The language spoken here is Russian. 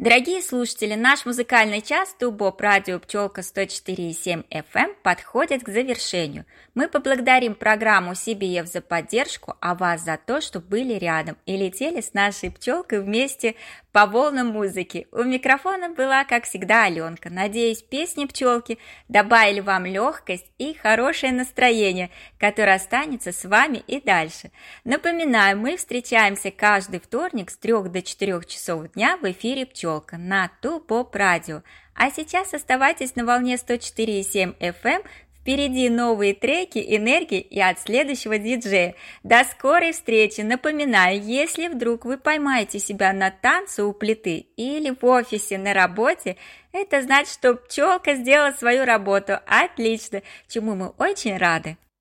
Дорогие слушатели, наш музыкальный час Тубоп радио Пчелка 104,7 FM подходит к завершению. Мы поблагодарим программу CBF за поддержку, а вас за то, что были рядом и летели с нашей пчелкой вместе по волнам музыки. У микрофона была, как всегда, Аленка. Надеюсь, песни пчелки добавили вам легкость и хорошее настроение, которое останется с вами и дальше. Напоминаю, мы встречаемся каждый вторник с 3 до 4 часов дня в эфире «Пчелка» на Тубоп радио. А сейчас оставайтесь на волне 104,7 FM. Впереди новые треки, энергии и от следующего диджея. До скорой встречи! Напоминаю, если вдруг вы поймаете себя на танце у плиты или в офисе на работе, это значит, что пчелка сделала свою работу отлично, чему мы очень рады.